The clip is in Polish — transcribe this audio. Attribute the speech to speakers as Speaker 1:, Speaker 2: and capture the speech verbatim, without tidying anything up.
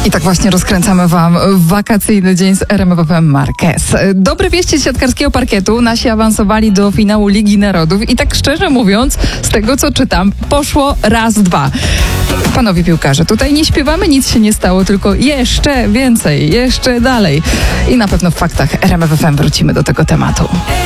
Speaker 1: I tak właśnie rozkręcamy wam wakacyjny dzień z R M F F M Marquez. Dobre wieści z siatkarskiego parkietu. Nasi awansowali do finału Ligi Narodów i tak szczerze mówiąc, z tego co czytam, poszło raz, dwa. Panowie piłkarze, tutaj nie śpiewamy, nic się nie stało, tylko jeszcze więcej, jeszcze dalej. I na pewno w faktach R M F F M wrócimy do tego tematu.